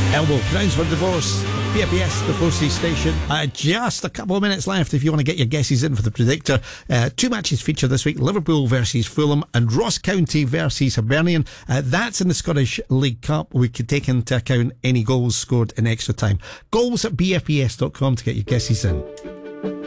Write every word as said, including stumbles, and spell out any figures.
Elbow, grounds for divorce. B F B S, the Postage Station. Uh, just a couple of minutes left if you want to get your guesses in for the Predictor. Uh, two matches feature this week: Liverpool versus Fulham and Ross County versus Hibernian. Uh, that's in the Scottish League Cup. We could take into account any goals scored in extra time. Goals at b f b s dot com to get your guesses in.